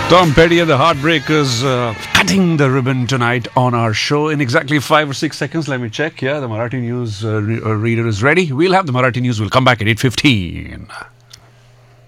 Tom Petty and the Heartbreakers cutting the ribbon tonight on our show in exactly 5 or 6 seconds. Let me check. Yeah, the Marathi News reader is ready. We'll have the Marathi News. We'll come back at 8:15.